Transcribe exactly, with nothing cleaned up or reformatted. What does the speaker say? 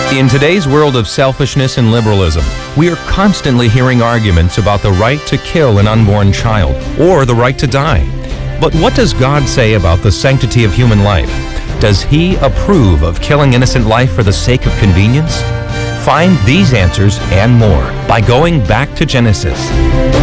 In today's world of selfishness and liberalism, we are constantly hearing arguments about the right to kill an unborn child or the right to die. But what does God say about the sanctity of human life? Does He approve of killing innocent life for the sake of convenience? Find these answers and more by going back to Genesis.